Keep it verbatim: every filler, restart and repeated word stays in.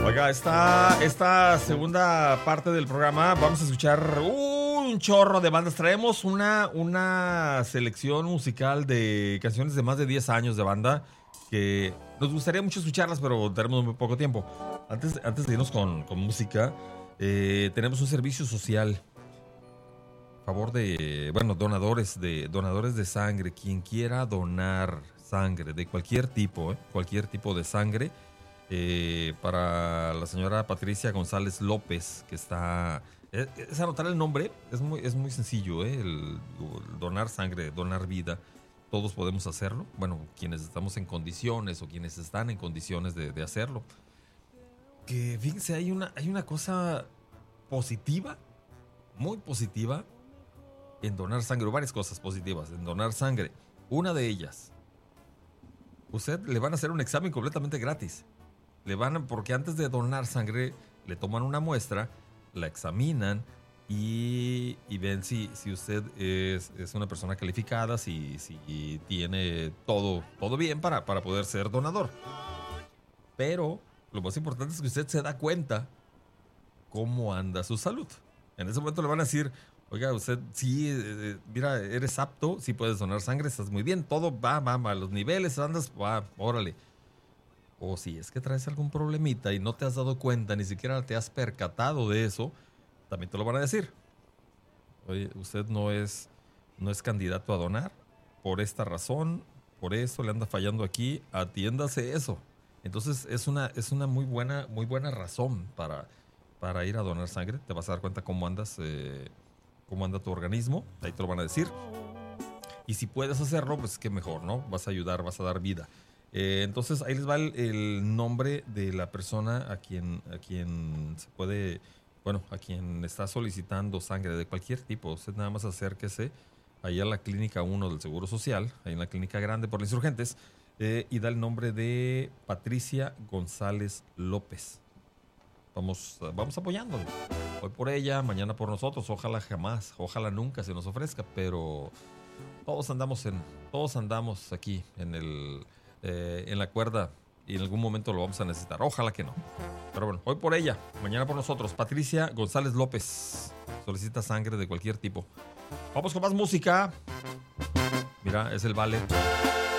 Oiga, esta, esta segunda parte del programa vamos a escuchar un chorro de bandas. Traemos una, una selección musical de canciones de más de diez años de banda que nos gustaría mucho escucharlas, pero tenemos muy poco tiempo. Antes, antes de irnos con, con música, eh, tenemos un servicio social a favor de, bueno, donadores de, donadores de sangre. Quien quiera donar sangre de cualquier tipo, ¿eh? cualquier tipo de sangre, eh, para la señora Patricia González López, que está... Es, es anotar el nombre, es muy, es muy sencillo, ¿eh? el, el donar sangre, donar vida. Todos podemos hacerlo. Bueno, quienes estamos en condiciones o quienes están en condiciones de, de hacerlo. Que fíjense, hay una, hay una cosa positiva, muy positiva, en donar sangre, o varias cosas positivas en donar sangre. Una de ellas, usted le van a hacer un examen completamente gratis. Le van a, porque antes de donar sangre, le toman una muestra, la examinan y, y ven si, si usted es, es una persona calificada, si, si tiene todo, todo bien para, para poder ser donador. Pero lo más importante es que usted se da cuenta cómo anda su salud. En ese momento le van a decir: oiga, usted sí, eh, mira, eres apto, sí puedes donar sangre, estás muy bien, todo va, va, va, los niveles, andas, va, órale. O si es que traes algún problemita y no te has dado cuenta, ni siquiera te has percatado de eso, también te lo van a decir. Oye, usted no es, no es candidato a donar por esta razón, por eso le anda fallando aquí, atiéndase eso. Entonces es una, es una muy buena, muy buena razón para, para ir a donar sangre. Te vas a dar cuenta cómo andas, eh, cómo anda tu organismo, ahí te lo van a decir. Y si puedes hacerlo, pues qué mejor, ¿no? Vas a ayudar, vas a dar vida. Eh, entonces ahí les va el, el nombre de la persona a quien, a quien se puede, bueno, a quien está solicitando sangre de cualquier tipo. Usted nada más acérquese ahí a la clínica uno del Seguro Social, ahí en la clínica grande por los Insurgentes, eh, y da el nombre de Patricia González López. Vamos, vamos apoyándole. Hoy por ella, mañana por nosotros. Ojalá jamás, ojalá nunca se nos ofrezca, pero todos andamos en, todos andamos aquí en el, eh, en la cuerda y en algún momento lo vamos a necesitar. Ojalá que no. Pero bueno, hoy por ella, mañana por nosotros. Patricia González López solicita sangre de cualquier tipo. Vamos con más música. Mira, es el Vale.